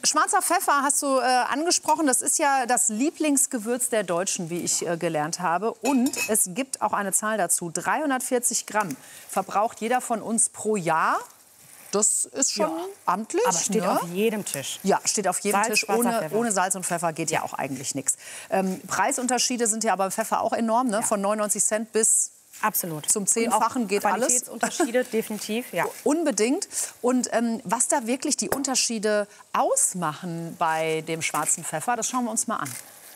Schwarzer Pfeffer hast du angesprochen. Das ist ja das Lieblingsgewürz der Deutschen, wie ich gelernt habe. Und es gibt auch eine Zahl dazu. 340 Gramm verbraucht jeder von uns pro Jahr. Das ist schon amtlich. Aber steht auf jedem Tisch. Ja, steht auf jedem Salz, Tisch. Wasser, Ohne Salz und Pfeffer geht ja auch eigentlich nichts. Preisunterschiede sind ja aber beim Pfeffer auch enorm. Ne? Von 99 Cent bis absolut zum Zehnfachen geht alles. Qualitätsunterschiede, definitiv, ja. Unbedingt. Und was da wirklich die Unterschiede ausmachen bei dem schwarzen Pfeffer, das schauen wir uns mal an.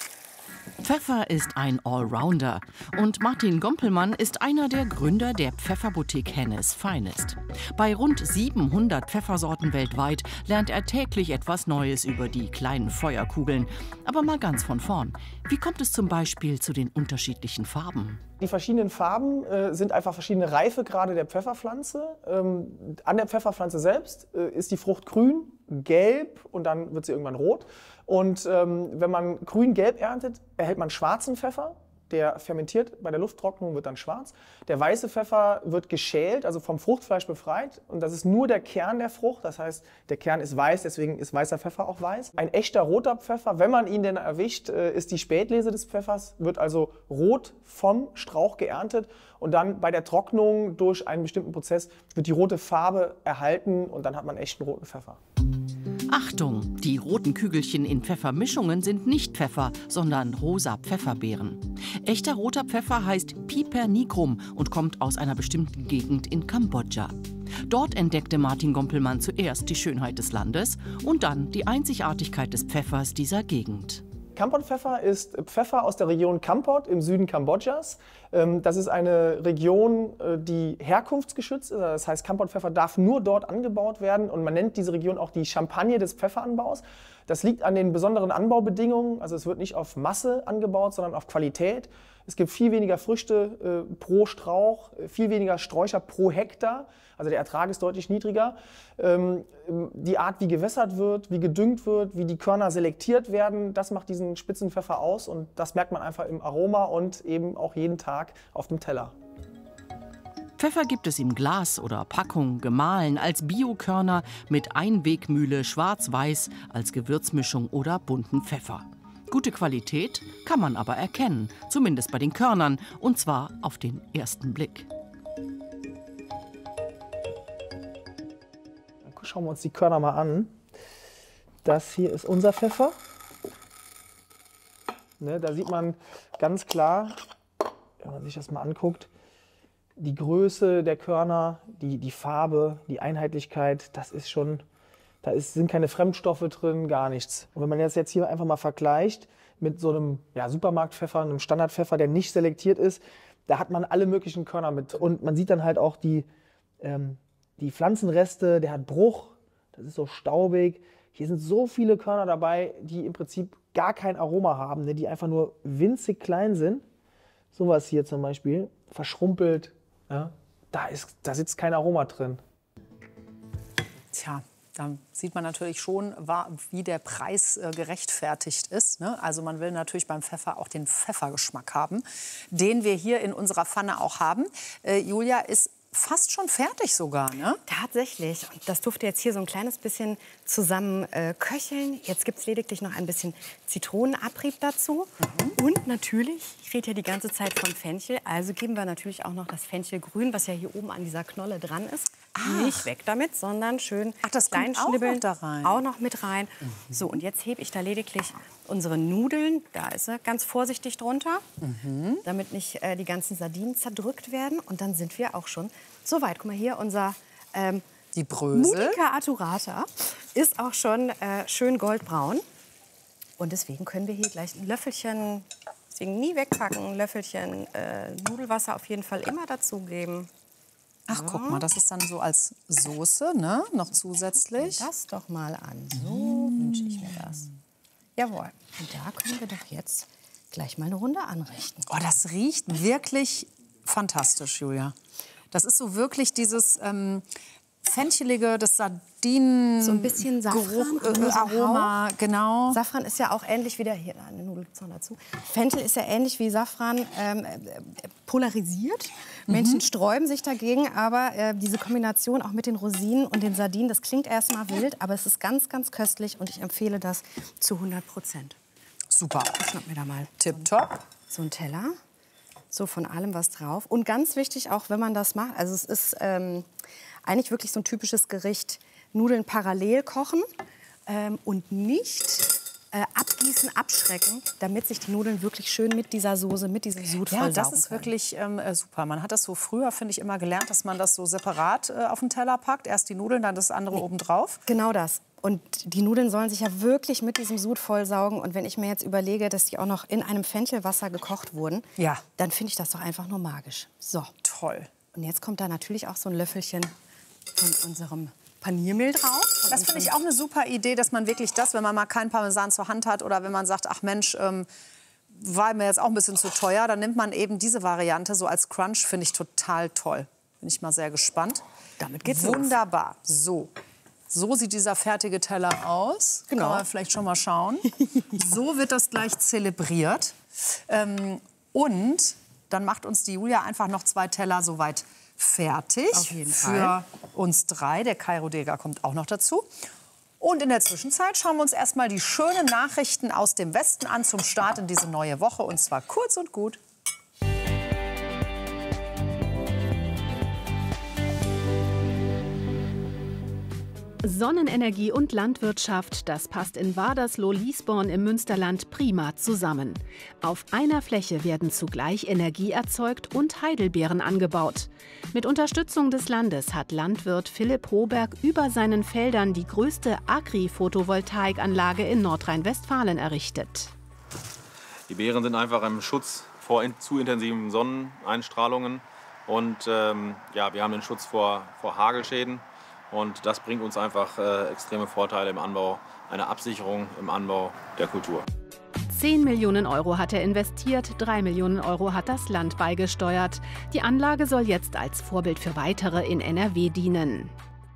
Pfeffer ist ein Allrounder und Martin Gompelmann ist einer der Gründer der Pfefferboutique Hennes Finest. Bei rund 700 Pfeffersorten weltweit lernt er täglich etwas Neues über die kleinen Feuerkugeln. Aber mal ganz von vorn. Wie kommt es zum Beispiel zu den unterschiedlichen Farben? Die verschiedenen Farben sind einfach verschiedene Reifegrade der Pfefferpflanze. An der Pfefferpflanze selbst ist die Frucht grün, gelb und dann wird sie irgendwann rot. Und wenn man grün-gelb erntet, erhält man schwarzen Pfeffer. Der fermentiert, bei der Lufttrocknung wird dann schwarz. Der weiße Pfeffer wird geschält, also vom Fruchtfleisch befreit. Und das ist nur der Kern der Frucht. Das heißt, der Kern ist weiß, deswegen ist weißer Pfeffer auch weiß. Ein echter roter Pfeffer, wenn man ihn denn erwischt, ist die Spätlese des Pfeffers, wird also rot vom Strauch geerntet. Und dann bei der Trocknung durch einen bestimmten Prozess wird die rote Farbe erhalten und dann hat man echten roten Pfeffer. Achtung, die roten Kügelchen in Pfeffermischungen sind nicht Pfeffer, sondern rosa Pfefferbeeren. Echter roter Pfeffer heißt Piper nigrum und kommt aus einer bestimmten Gegend in Kambodscha. Dort entdeckte Martin Gompelmann zuerst die Schönheit des Landes und dann die Einzigartigkeit des Pfeffers dieser Gegend. Kampotpfeffer ist Pfeffer aus der Region Kampot im Süden Kambodschas. Das ist eine Region, die herkunftsgeschützt ist. Das heißt, Kampotpfeffer darf nur dort angebaut werden und man nennt diese Region auch die Champagne des Pfefferanbaus. Das liegt an den besonderen Anbaubedingungen. Also es wird nicht auf Masse angebaut, sondern auf Qualität. Es gibt viel weniger Früchte pro Strauch, viel weniger Sträucher pro Hektar. Also der Ertrag ist deutlich niedriger. Die Art, wie gewässert wird, wie gedüngt wird, wie die Körner selektiert werden, das macht diesen Spitzenpfeffer aus. Und das merkt man einfach im Aroma und eben auch jeden Tag auf dem Teller. Pfeffer gibt es im Glas oder Packung, gemahlen, als Biokörner, mit Einwegmühle, schwarz-weiß, als Gewürzmischung oder bunten Pfeffer. Gute Qualität kann man aber erkennen, zumindest bei den Körnern, und zwar auf den ersten Blick. Schauen wir uns die Körner mal an. Das hier ist unser Pfeffer. Ne, da sieht man ganz klar, wenn man sich das mal anguckt, die Größe der Körner, die Farbe, die Einheitlichkeit, das ist schon, sind keine Fremdstoffe drin, gar nichts. Und wenn man das jetzt hier einfach mal vergleicht mit so einem Supermarktpfeffer, einem Standardpfeffer, der nicht selektiert ist, da hat man alle möglichen Körner mit. Und man sieht dann halt auch die Pflanzenreste, der hat Bruch, das ist so staubig. Hier sind so viele Körner dabei, die im Prinzip gar kein Aroma haben, ne, die einfach nur winzig klein sind. Sowas hier zum Beispiel, verschrumpelt, ja, da sitzt kein Aroma drin. Tja, da sieht man natürlich schon, wie der Preis gerechtfertigt ist. Ne? Also man will natürlich beim Pfeffer auch den Pfeffergeschmack haben, den wir hier in unserer Pfanne auch haben. Julia, ist fast schon fertig sogar, ne? Tatsächlich. Und das durfte jetzt hier so ein kleines bisschen zusammen köcheln. Jetzt gibt es lediglich noch ein bisschen Zitronenabrieb dazu. Und natürlich, ich rede ja die ganze Zeit von Fenchel, also geben wir natürlich auch noch das Fenchelgrün, was ja hier oben an dieser Knolle dran ist. Nicht weg damit, sondern schön das klein kommt schnibbeln. auch noch da rein. Auch noch mit rein. So, und jetzt hebe ich da lediglich unsere Nudeln, da ist sie, ganz vorsichtig drunter, damit nicht die ganzen Sardinen zerdrückt werden. Und dann sind wir auch schon soweit. Guck mal hier, unser die Brösel. Mutica arturata ist auch schon schön goldbraun. Und deswegen können wir hier gleich ein Löffelchen, deswegen nie wegpacken, ein Löffelchen Nudelwasser auf jeden Fall immer dazugeben. Ach, guck mal, das ist dann so als Soße, ne? Noch zusätzlich. Das doch mal an. So wünsche ich mir das. Jawohl. Und da können wir doch jetzt gleich mal eine Runde anrichten. Oh, das riecht wirklich fantastisch, Julia. Das ist so wirklich dieses Fenchelige, das Sardinen, So ein bisschen Safran, Aroma, genau. Safran ist ja auch ähnlich wie hier eine Nudel gibt's noch dazu. Fenchel ist ja ähnlich wie Safran polarisiert. Menschen sträuben sich dagegen, aber diese Kombination auch mit den Rosinen und den Sardinen, das klingt erstmal wild, aber es ist ganz, ganz köstlich und ich empfehle das zu 100%. Super. Ich schnapp mir da mal Tipptopp. so einen Teller. So von allem was drauf. Und ganz wichtig auch, wenn man das macht, also es ist eigentlich wirklich so ein typisches Gericht, Nudeln parallel kochen und nicht abgießen, abschrecken, damit sich die Nudeln wirklich schön mit dieser Soße, mit diesem Sud Ja, vollsaugen das ist können. wirklich super. Man hat das so früher, finde ich, immer gelernt, dass man das so separat auf den Teller packt. Erst die Nudeln, dann das andere obendrauf. Genau das. Und die Nudeln sollen sich ja wirklich mit diesem Sud vollsaugen. Und wenn ich mir jetzt überlege, dass die auch noch in einem Fenchelwasser gekocht wurden, Ja. dann finde ich das doch einfach nur magisch. So. Toll. Und jetzt kommt da natürlich auch so ein Löffelchen von unserem Paniermehl drauf. Das finde ich auch eine super Idee, dass man wirklich das, wenn man mal keinen Parmesan zur Hand hat oder wenn man sagt, ach Mensch, war mir jetzt auch ein bisschen zu teuer, dann nimmt man eben diese Variante so als Crunch, finde ich total toll. Bin ich mal sehr gespannt. Damit geht's los. Wunderbar. So sieht dieser fertige Teller aus. Genau. Kann man vielleicht schon mal schauen. So wird das gleich zelebriert. Und dann macht uns die Julia einfach noch 2 Teller soweit fertig. Auf jeden für Fall. uns 3. Der Kai Rodega kommt auch noch dazu. Und in der Zwischenzeit schauen wir uns erstmal die schönen Nachrichten aus dem Westen an zum Start in diese neue Woche. Und zwar kurz und gut. Sonnenenergie und Landwirtschaft, das passt in Wadersloh-Liesborn im Münsterland prima zusammen. Auf einer Fläche werden zugleich Energie erzeugt und Heidelbeeren angebaut. Mit Unterstützung des Landes hat Landwirt Philipp Hoberg über seinen Feldern die größte Agri-Photovoltaikanlage in Nordrhein-Westfalen errichtet. Die Beeren sind einfach im Schutz vor zu intensiven Sonneneinstrahlungen und ja, wir haben den Schutz vor Hagelschäden. Und das bringt uns einfach extreme Vorteile im Anbau, eine Absicherung im Anbau der Kultur. 10 Millionen Euro hat er investiert, 3 Millionen Euro hat das Land beigesteuert. Die Anlage soll jetzt als Vorbild für weitere in NRW dienen.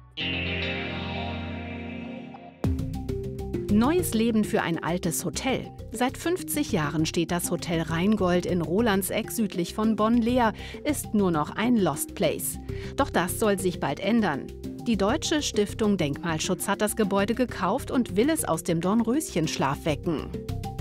Neues Leben für ein altes Hotel. Seit 50 Jahren steht das Hotel Rheingold in Rolandseck südlich von Bonn leer, ist nur noch ein Lost Place. Doch das soll sich bald ändern. Die Deutsche Stiftung Denkmalschutz hat das Gebäude gekauft und will es aus dem Dornröschenschlaf wecken.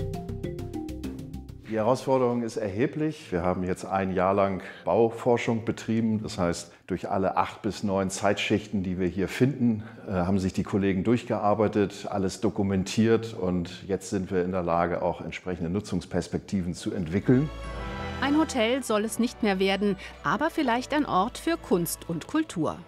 Die Herausforderung ist erheblich. Wir haben jetzt ein Jahr lang Bauforschung betrieben. Das heißt, durch alle 8 bis 9 Zeitschichten, die wir hier finden, haben sich die Kollegen durchgearbeitet, alles dokumentiert. Und jetzt sind wir in der Lage, auch entsprechende Nutzungsperspektiven zu entwickeln. Ein Hotel soll es nicht mehr werden, aber vielleicht ein Ort für Kunst und Kultur.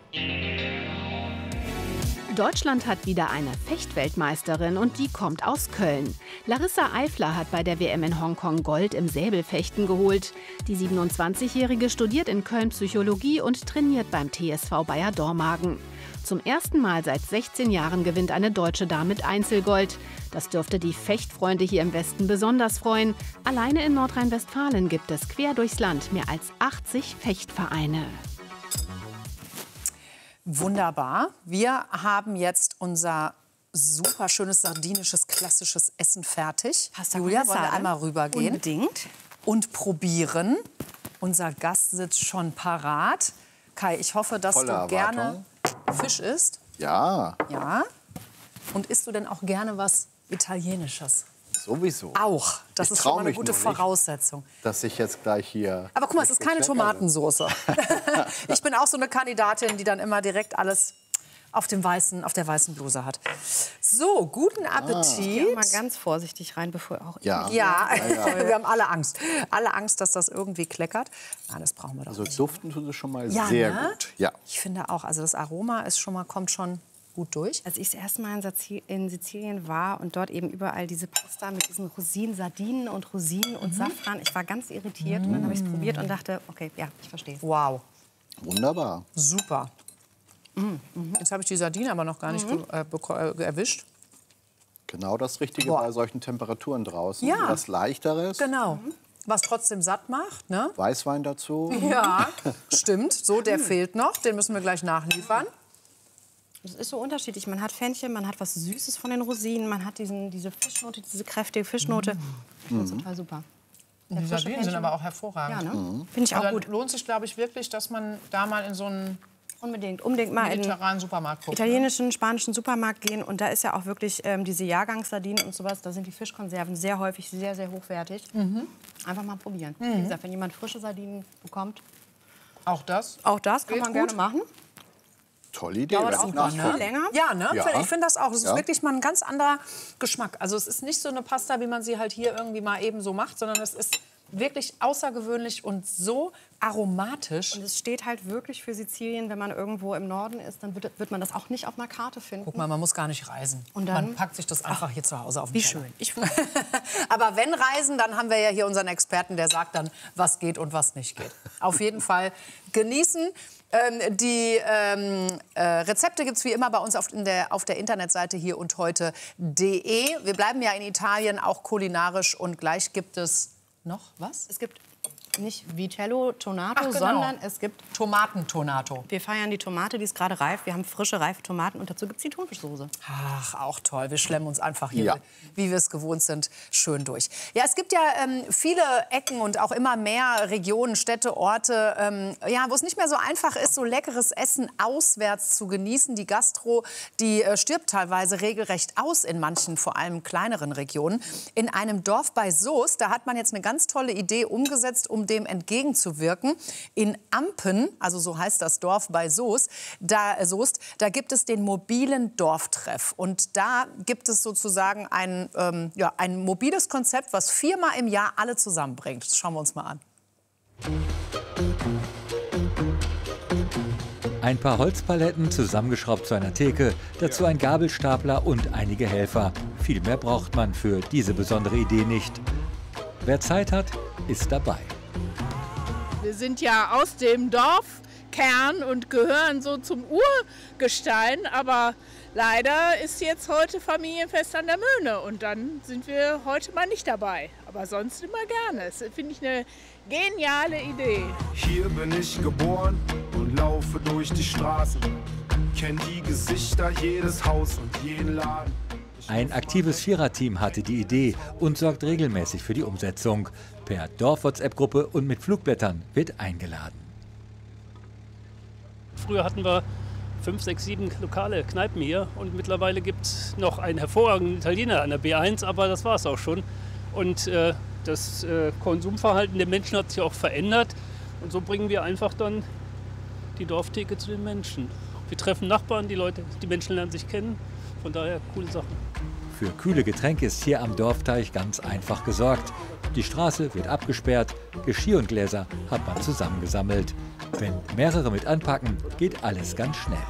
Deutschland hat wieder eine Fechtweltmeisterin und die kommt aus Köln. Larissa Eifler hat bei der WM in Hongkong Gold im Säbelfechten geholt. Die 27-Jährige studiert in Köln Psychologie und trainiert beim TSV Bayer Dormagen. Zum ersten Mal seit 16 Jahren gewinnt eine deutsche Dame mit Einzelgold. Das dürfte die Fechtfreunde hier im Westen besonders freuen. Alleine in Nordrhein-Westfalen gibt es quer durchs Land mehr als 80 Fechtvereine. Wunderbar. Wir haben jetzt unser super schönes sardinisches klassisches Essen fertig. Julia, wollen wir einmal rübergehen? Unbedingt. Und probieren. Unser Gast sitzt schon parat. Kai, ich hoffe, dass Volle du gerne Erwartung. Fisch isst. Ja, Ja. Und isst du denn auch gerne was Italienisches? sowieso. Auch. Das Ich ist trau schon mal eine mich gute nur nicht. Voraussetzung. Dass ich jetzt gleich hier... Aber guck mal, es ist keine bekleckert werde. Tomatensoße. Ich bin auch so eine Kandidatin, die dann immer direkt alles auf der weißen Bluse hat. So, guten Appetit. Geh mal ganz vorsichtig rein, bevor auch... Ja. Ja, wir haben alle Angst. Alle Angst, dass das irgendwie kleckert. Nein, das brauchen wir doch Also nicht. duften tut es schon mal Ja, sehr ne? gut. Ja. Ich finde auch, also das Aroma ist kommt schon gut durch. Als ich das erste Mal in Sizilien war und dort eben überall diese Pasta mit diesen Rosinen, Sardinen und Rosinen und Safran, ich war ganz irritiert. Und dann habe ich es probiert und dachte, okay, ja, ich verstehe. Wow, Wunderbar. super. Jetzt habe ich die Sardine aber noch gar nicht erwischt. Genau das Richtige Boah. bei solchen Temperaturen draußen. Ja. Was Leichteres. Genau. Was trotzdem satt macht, ne? Weißwein dazu. Ja, stimmt. So, der fehlt noch. Den müssen wir gleich nachliefern. Es ist so unterschiedlich. Man hat Fenchel, man hat was Süßes von den Rosinen, man hat diese Fischnote, diese kräftige Fischnote. Ich finde das total super. Die Sardinen sind aber auch hervorragend. Ja, ne? Finde ich auch Also gut. lohnt sich, glaube ich, wirklich, dass man da mal in so einen Unbedingt mal in mediterranen Supermarkt guckt. italienischen, spanischen Supermarkt gehen. Und da ist ja auch wirklich diese Jahrgangssardinen und sowas. Da sind die Fischkonserven sehr häufig sehr, sehr hochwertig. Einfach mal probieren. Wie gesagt, wenn jemand frische Sardinen bekommt, Auch das? auch das kann Geht man gut. gerne machen. Tolle Idee. Dauert wenn auch ich noch nachgucke. viel länger. Ja, ne? Ja. Ich finde das auch. Es ist Ja. wirklich mal ein ganz anderer Geschmack. Also es ist nicht so eine Pasta, wie man sie halt hier irgendwie mal eben so macht, sondern es ist wirklich außergewöhnlich und so aromatisch. Und es steht halt wirklich für Sizilien. Wenn man irgendwo im Norden ist, dann wird man das auch nicht auf einer Karte finden. Guck mal, man muss gar nicht reisen. Und dann- man packt sich das einfach hier zu Hause auf den Wie Teller. schön. Aber wenn reisen, dann haben wir ja hier unseren Experten, der sagt dann, was geht und was nicht geht. Auf jeden Fall genießen. Die Rezepte gibt es wie immer bei uns auf der Internetseite hier und heute.de. Wir bleiben ja in Italien auch kulinarisch und gleich gibt es noch was? Es gibt nicht Vitello Tonato, Ach, genau. sondern es gibt... Tomatentonato. Wir feiern die Tomate, die ist gerade reif. Wir haben frische, reife Tomaten und dazu gibt es die Thunfischsoße. Ach, auch toll. Wir schlemmen uns einfach hier, Ja. wie wir es gewohnt sind, schön durch. Ja, es gibt ja viele Ecken und auch immer mehr Regionen, Städte, Orte, wo es nicht mehr so einfach ist, so leckeres Essen auswärts zu genießen. Die Gastro, die stirbt teilweise regelrecht aus in manchen, vor allem kleineren Regionen. In einem Dorf bei Soest, da hat man jetzt eine ganz tolle Idee umgesetzt, um dem entgegenzuwirken. In Ampen, also so heißt das Dorf bei Soest, da gibt es den mobilen Dorftreff. Und da gibt es sozusagen ein mobiles Konzept, was 4-mal im Jahr alle zusammenbringt. Das schauen wir uns mal an. Ein paar Holzpaletten zusammengeschraubt zu einer Theke, dazu ein Gabelstapler und einige Helfer. Viel mehr braucht man für diese besondere Idee nicht. Wer Zeit hat, ist dabei. Wir sind ja aus dem Dorfkern und gehören so zum Urgestein, aber leider ist jetzt heute Familienfest an der Möhne und dann sind wir heute mal nicht dabei. Aber sonst immer gerne. Das finde ich eine geniale Idee. Hier bin ich geboren und laufe durch die Straßen. Kenn die Gesichter, jedes Haus und jeden Laden. Ein aktives Viererteam hatte die Idee und sorgt regelmäßig für die Umsetzung. Per Dorf-WhatsApp-Gruppe und mit Flugblättern wird eingeladen. Früher hatten wir 5, 6, 7 lokale Kneipen hier und mittlerweile gibt es noch einen hervorragenden Italiener an der B1, aber das war es auch schon. Und das Konsumverhalten der Menschen hat sich auch verändert und so bringen wir einfach dann die Dorftheke zu den Menschen. Wir treffen Nachbarn, die Menschen lernen sich kennen, von daher coole Sachen. Für kühle Getränke ist hier am Dorfteich ganz einfach gesorgt. Die Straße wird abgesperrt, Geschirr und Gläser hat man zusammengesammelt. Wenn mehrere mit anpacken, geht alles ganz schnell.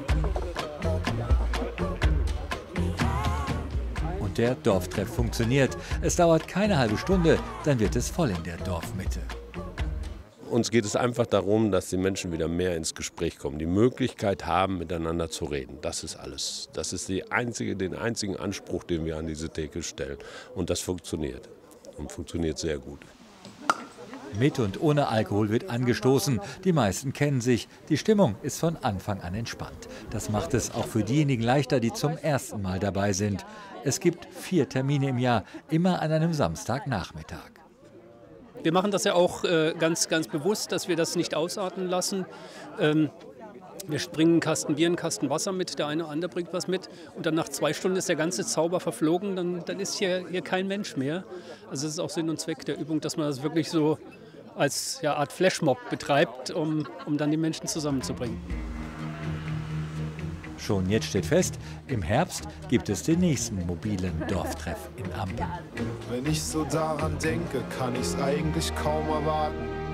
Und der Dorftreff funktioniert. Es dauert keine halbe Stunde, dann wird es voll in der Dorfmitte. Uns geht es einfach darum, dass die Menschen wieder mehr ins Gespräch kommen, die Möglichkeit haben, miteinander zu reden. Das ist alles. Das ist den einzigen Anspruch, den wir an diese Theke stellen. Und das funktioniert. Und funktioniert sehr gut. Mit und ohne Alkohol wird angestoßen. Die meisten kennen sich. Die Stimmung ist von Anfang an entspannt. Das macht es auch für diejenigen leichter, die zum ersten Mal dabei sind. Es gibt 4 Termine im Jahr, immer an einem Samstagnachmittag. Wir machen das ja auch ganz bewusst, dass wir das nicht ausarten lassen. Wir bringen einen Kasten Bier, einen Kasten Wasser mit, der eine oder andere bringt was mit. Und dann nach 2 Stunden ist der ganze Zauber verflogen, dann ist hier kein Mensch mehr. Also das ist auch Sinn und Zweck der Übung, dass man das wirklich so als Art Flashmob betreibt, um dann die Menschen zusammenzubringen. Schon jetzt steht fest, im Herbst gibt es den nächsten mobilen Dorftreff in Ampen. Wenn ich so daran denke, kann ich's eigentlich kaum erwarten.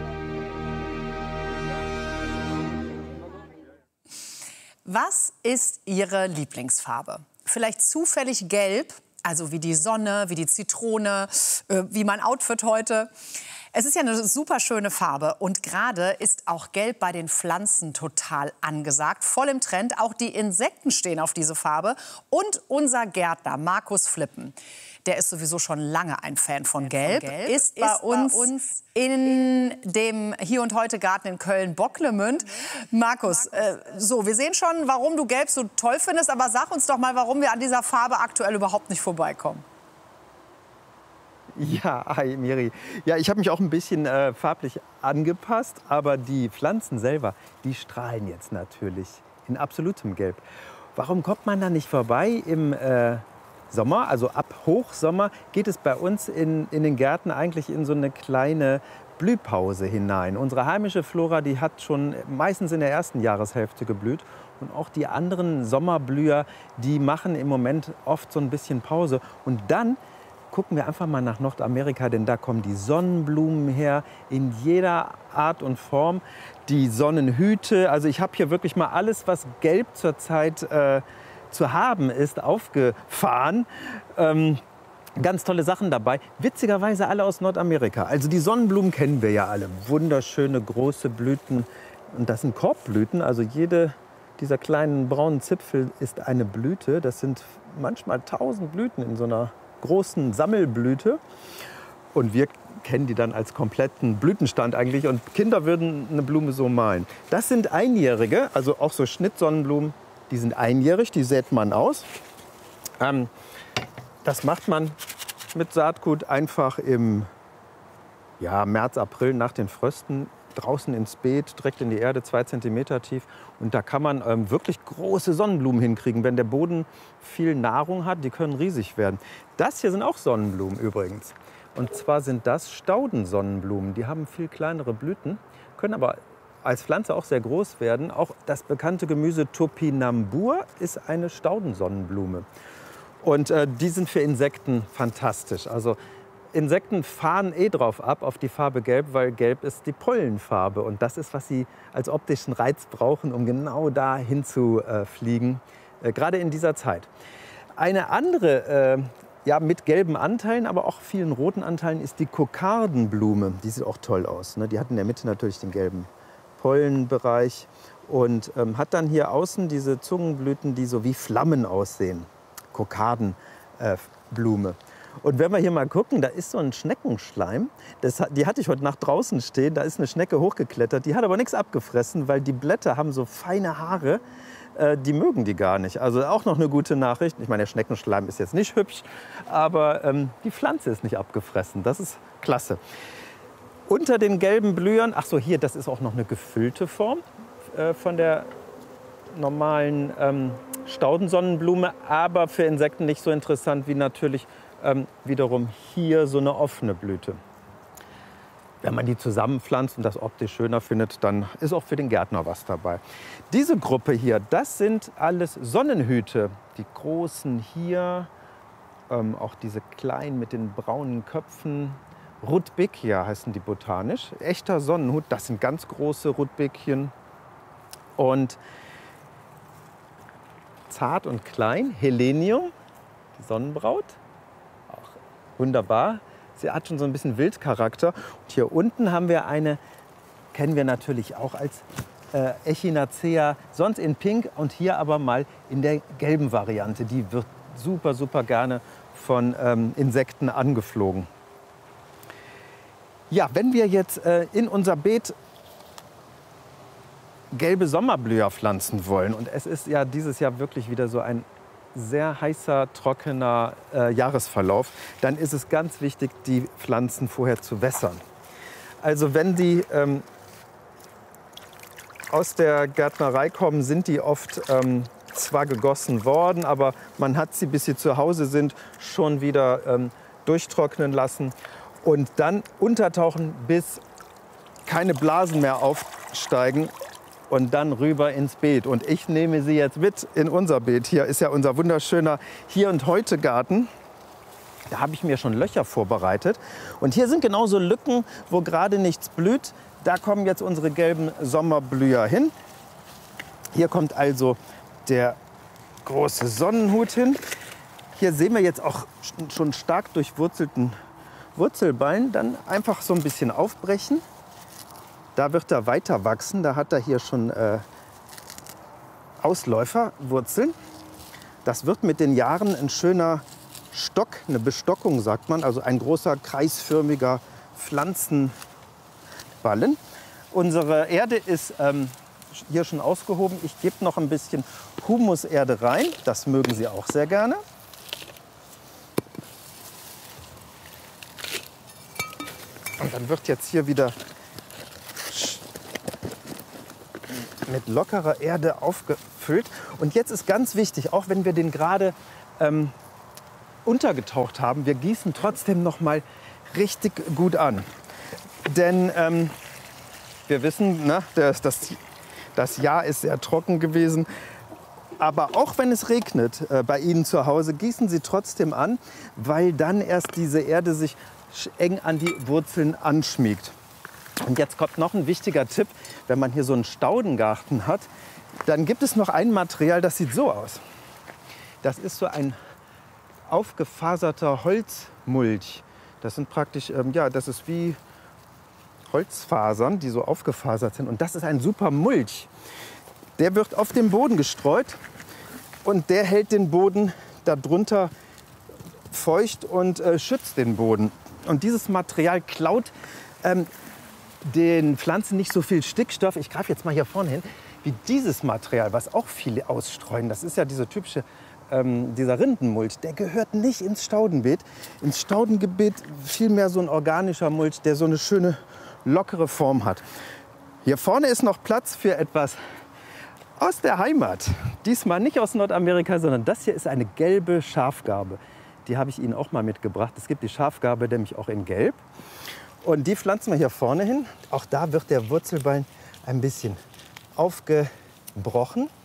Was ist Ihre Lieblingsfarbe? Vielleicht zufällig gelb, also wie die Sonne, wie die Zitrone, wie mein Outfit heute. Es ist ja eine super schöne Farbe und gerade ist auch Gelb bei den Pflanzen total angesagt, voll im Trend. Auch die Insekten stehen auf diese Farbe und unser Gärtner Markus Flippen. der ist sowieso schon lange ein Fan von Gelb, ist bei uns in dem Hier und Heute Garten in Köln-Bocklemünd. Markus, wir sehen schon, warum du Gelb so toll findest, aber sag uns doch mal, warum wir an dieser Farbe aktuell überhaupt nicht vorbeikommen. Ja, hi Miri. Ja, ich habe mich auch ein bisschen farblich angepasst, aber die Pflanzen selber, die strahlen jetzt natürlich in absolutem Gelb. Warum kommt man da nicht vorbei? Im Sommer, also ab Hochsommer, geht es bei uns in den Gärten eigentlich in so eine kleine Blühpause hinein. Unsere heimische Flora, die hat schon meistens in der ersten Jahreshälfte geblüht. Und auch die anderen Sommerblüher, die machen im Moment oft so ein bisschen Pause. Und dann gucken wir einfach mal nach Nordamerika, denn da kommen die Sonnenblumen her in jeder Art und Form. Die Sonnenhüte, also ich habe hier wirklich mal alles, was gelb zurzeit zu haben ist, aufgefahren. Ganz tolle Sachen dabei. Witzigerweise alle aus Nordamerika. Also die Sonnenblumen kennen wir ja alle. Wunderschöne große Blüten. Und das sind Korbblüten. Also jede dieser kleinen braunen Zipfel ist eine Blüte. Das sind manchmal 1000 Blüten in so einer großen Sammelblüte. Und wir kennen die dann als kompletten Blütenstand eigentlich. Und Kinder würden eine Blume so malen. Das sind einjährige, also auch so Schnittsonnenblumen. Die sind einjährig, die sät man aus. Das macht man mit Saatgut einfach im März, April nach den Frösten draußen ins Beet, direkt in die Erde, 2 cm tief. Und da kann man wirklich große Sonnenblumen hinkriegen. Wenn der Boden viel Nahrung hat, die können riesig werden. Das hier sind auch Sonnenblumen übrigens. Und zwar sind das Staudensonnenblumen. Die haben viel kleinere Blüten, können aber als Pflanze auch sehr groß werden. Auch das bekannte Gemüse Topinambur ist eine Staudensonnenblume. Und die sind für Insekten fantastisch. Also Insekten fahren drauf ab, auf die Farbe Gelb, weil Gelb ist die Pollenfarbe. Und das ist, was sie als optischen Reiz brauchen, um genau da hinzufliegen, gerade in dieser Zeit. Eine andere, mit gelben Anteilen, aber auch vielen roten Anteilen, ist die Kokardenblume. Die sieht auch toll aus. Ne? Die hat in der Mitte natürlich den gelben Pollenbereich und hat dann hier außen diese Zungenblüten, die so wie Flammen aussehen. Kokardenblume. Und wenn wir hier mal gucken, da ist so ein Schneckenschleim. Die hatte ich heute Nacht draußen stehen. Da ist eine Schnecke hochgeklettert. Die hat aber nichts abgefressen, weil die Blätter haben so feine Haare. Die mögen die gar nicht. Also auch noch eine gute Nachricht. Ich meine, der Schneckenschleim ist jetzt nicht hübsch, aber die Pflanze ist nicht abgefressen. Das ist klasse. Unter den gelben Blühern, ach so, hier, das ist auch noch eine gefüllte Form von der normalen Staudensonnenblume, aber für Insekten nicht so interessant wie natürlich wiederum hier so eine offene Blüte. Wenn man die zusammenpflanzt und das optisch schöner findet, dann ist auch für den Gärtner was dabei. Diese Gruppe hier, das sind alles Sonnenhüte. Die großen hier, auch diese kleinen mit den braunen Köpfen. Rudbeckia heißen die botanisch. Echter Sonnenhut, das sind ganz große Rudbeckien. Und zart und klein, Helenium, die Sonnenbraut. Auch wunderbar. Sie hat schon so ein bisschen Wildcharakter. Und hier unten haben wir eine, kennen wir natürlich auch als Echinacea, sonst in Pink und hier aber mal in der gelben Variante. Die wird super, super gerne von Insekten angeflogen. Ja, wenn wir jetzt in unser Beet gelbe Sommerblüher pflanzen wollen, und es ist ja dieses Jahr wirklich wieder so ein sehr heißer, trockener Jahresverlauf, dann ist es ganz wichtig, die Pflanzen vorher zu wässern. Also wenn die aus der Gärtnerei kommen, sind die oft zwar gegossen worden, aber man hat sie, bis sie zu Hause sind, schon wieder durchtrocknen lassen und dann untertauchen, bis keine Blasen mehr aufsteigen. Und dann rüber ins Beet. Und ich nehme sie jetzt mit in unser Beet. Hier ist ja unser wunderschöner Hier und Heute Garten. Da habe ich mir schon Löcher vorbereitet. Und hier sind genauso Lücken, wo gerade nichts blüht. Da kommen jetzt unsere gelben Sommerblüher hin. Hier kommt also der große Sonnenhut hin. Hier sehen wir jetzt auch schon stark durchwurzelten Wurzelballen. Dann einfach so ein bisschen aufbrechen. Da wird er weiter wachsen. Da hat er hier schon Ausläuferwurzeln. Das wird mit den Jahren ein schöner Stock, eine Bestockung sagt man, also ein großer kreisförmiger Pflanzenballen. Unsere Erde ist hier schon ausgehoben. Ich gebe noch ein bisschen Humuserde rein, das mögen Sie auch sehr gerne. Und dann wird jetzt hier wieder mit lockerer Erde aufgefüllt. Und jetzt ist ganz wichtig, auch wenn wir den gerade untergetaucht haben, wir gießen trotzdem noch mal richtig gut an. Denn wir wissen, ne, das Jahr ist sehr trocken gewesen. Aber auch wenn es regnet bei Ihnen zu Hause, gießen Sie trotzdem an, weil dann erst diese Erde sich eng an die Wurzeln anschmiegt. Und jetzt kommt noch ein wichtiger Tipp, wenn man hier so einen Staudengarten hat, dann gibt es noch ein Material, das sieht so aus. Das ist so ein aufgefaserter Holzmulch. Das sind praktisch, ja, das ist wie Holzfasern, die so aufgefasert sind. Und das ist ein super Mulch. Der wird auf den Boden gestreut und der hält den Boden darunter feucht und schützt den Boden. Und dieses Material klaut den Pflanzen nicht so viel Stickstoff. Ich greife jetzt mal hier vorne hin, wie dieses Material, was auch viele ausstreuen. Das ist ja diese typische, dieser Rindenmulch. Der gehört nicht ins Staudenbeet. Ins Staudengebiet vielmehr so ein organischer Mulch, der so eine schöne, lockere Form hat. Hier vorne ist noch Platz für etwas aus der Heimat. Diesmal nicht aus Nordamerika, sondern das hier ist eine gelbe Schafgarbe. Die habe ich Ihnen auch mal mitgebracht. Es gibt die Schafgarbe nämlich auch in Gelb. Und die pflanzen wir hier vorne hin. Auch da wird der Wurzelballen ein bisschen aufgebrochen.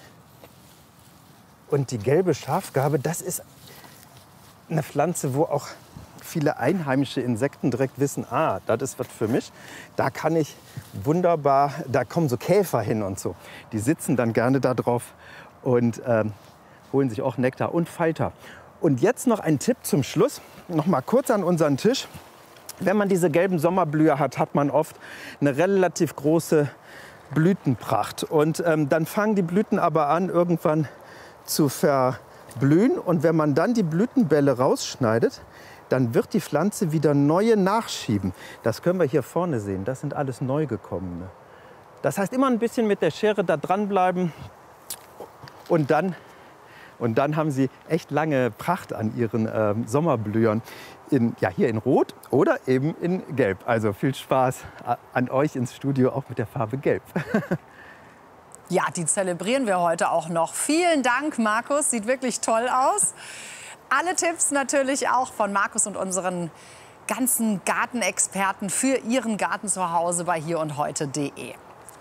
Und die gelbe Schafgarbe, das ist eine Pflanze, wo auch viele einheimische Insekten direkt wissen, ah, das ist was für mich. Da kann ich wunderbar, da kommen so Käfer hin und so. Die sitzen dann gerne da drauf und holen sich auch Nektar und Falter. Und jetzt noch ein Tipp zum Schluss, noch mal kurz an unseren Tisch. Wenn man diese gelben Sommerblüher hat, hat man oft eine relativ große Blütenpracht. Und dann fangen die Blüten aber an, irgendwann zu verblühen. Und wenn man dann die Blütenbälle rausschneidet, dann wird die Pflanze wieder neue nachschieben. Das können wir hier vorne sehen. Das sind alles Neugekommene. Das heißt, immer ein bisschen mit der Schere da dranbleiben und dann haben Sie echt lange Pracht an Ihren Sommerblühern. Hier in Rot oder eben in Gelb. Also viel Spaß an euch ins Studio, auch mit der Farbe Gelb. Ja, die zelebrieren wir heute auch noch. Vielen Dank, Markus. Sieht wirklich toll aus. Alle Tipps natürlich auch von Markus und unseren ganzen Gartenexperten für Ihren Garten zu Hause bei hierundheute.de.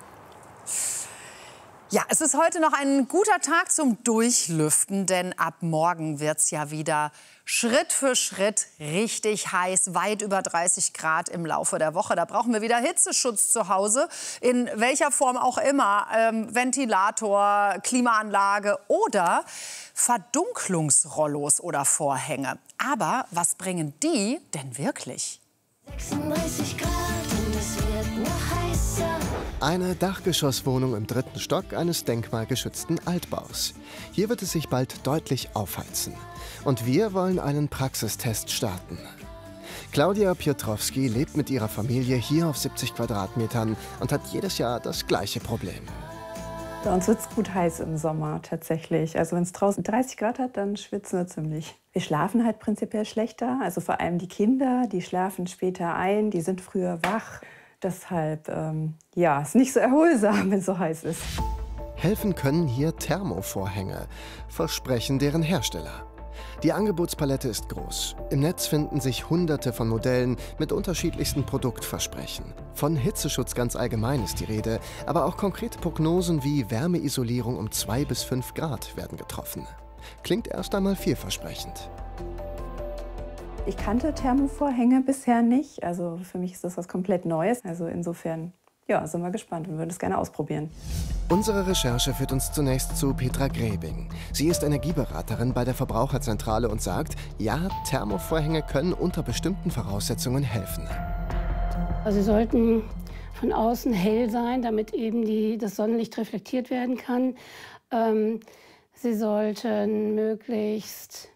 Ja, es ist heute noch ein guter Tag zum Durchlüften, denn ab morgen wird es ja wieder Schritt für Schritt richtig heiß, weit über 30 Grad im Laufe der Woche. Da brauchen wir wieder Hitzeschutz zu Hause, in welcher Form auch immer, Ventilator, Klimaanlage oder Verdunklungsrollos oder Vorhänge. Aber was bringen die denn wirklich? 36 Grad und es wird noch heißer. Eine Dachgeschosswohnung im 3. Stock eines denkmalgeschützten Altbaus. Hier wird es sich bald deutlich aufheizen. Und wir wollen einen Praxistest starten. Claudia Piotrowski lebt mit ihrer Familie hier auf 70 Quadratmetern und hat jedes Jahr das gleiche Problem. Bei uns wird es gut heiß im Sommer tatsächlich. Also wenn es draußen 30 Grad hat, dann schwitzen wir ziemlich. Wir schlafen halt prinzipiell schlechter. Also vor allem die Kinder, die schlafen später ein, die sind früher wach. Deshalb, ja, ist nicht so erholsam, wenn es so heiß ist. Helfen können hier Thermovorhänge, versprechen deren Hersteller. Die Angebotspalette ist groß. Im Netz finden sich Hunderte von Modellen mit unterschiedlichsten Produktversprechen. Von Hitzeschutz ganz allgemein ist die Rede, aber auch konkrete Prognosen wie Wärmeisolierung um 2 bis 5 Grad werden getroffen. Klingt erst einmal vielversprechend. Ich kannte Thermovorhänge bisher nicht. Also für mich ist das was komplett Neues. Also insofern, ja, sind wir gespannt und würden es gerne ausprobieren. Unsere Recherche führt uns zunächst zu Petra Grebing. Sie ist Energieberaterin bei der Verbraucherzentrale und sagt, ja, Thermovorhänge können unter bestimmten Voraussetzungen helfen. Also sie sollten von außen hell sein, damit eben das Sonnenlicht reflektiert werden kann. Sie sollten möglichst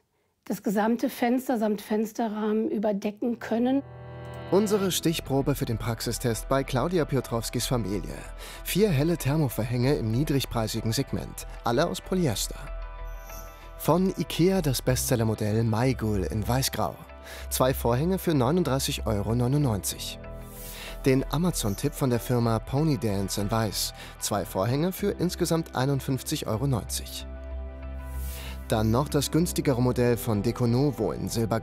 das gesamte Fenster samt Fensterrahmen überdecken können. Unsere Stichprobe für den Praxistest bei Claudia Piotrowskis Familie. 4 helle Thermoverhänge im niedrigpreisigen Segment, alle aus Polyester. Von IKEA das Bestsellermodell Maigul in Weißgrau. 2 Vorhänge für 39,99 €. Den Amazon-Tipp von der Firma Pony Dance in Weiß. 2 Vorhänge für insgesamt 51,90 €. Dann noch das günstigere Modell von Deconovo in Silbergrau.